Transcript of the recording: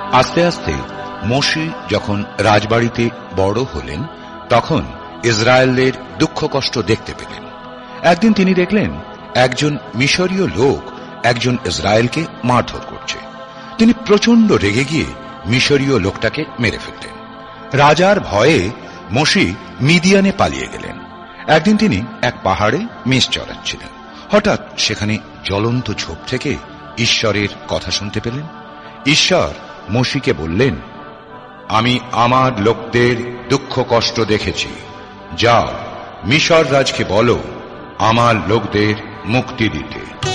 আস্তে আস্তে মোশি যখন রাজবাড়িতে বড় হলেন তখন ইসরায়েলদের দুঃখ কষ্ট দেখতে পেলেন। একদিন তিনি দেখলেন একজন মিশরীয় লোক একজন ইসরায়েলকে মারধর করছে। তিনি প্রচন্ড রেগে গিয়ে মিশরীয় লোকটাকে মেরে ফেললেন। রাজার ভয়ে মোশি মিদিয়ানে পালিয়ে গেলেন। একদিন তিনি এক পাহাড়ে মেষ চড়াচ্ছিলেন। হঠাৎ সেখানে জ্বলন্ত ঝোপ থেকে ঈশ্বরের কথা শুনতে পেলেন। ঈশ্বর মোশিকে বললেন, আমি আমার লোকদের দুঃখ কষ্ট দেখেছি, যাও মিশর রাজকে বলো আমার লোকদের মুক্তি দিতে।